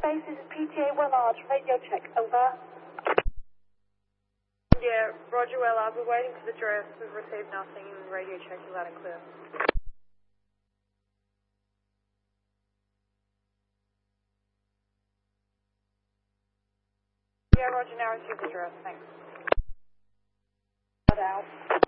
This is PTA 1R, radio check, over. Yeah, Roger, well, we're waiting for the address. We've received nothing, and radio check is loud and clear. Yeah, Roger, now received the address, thanks. Out.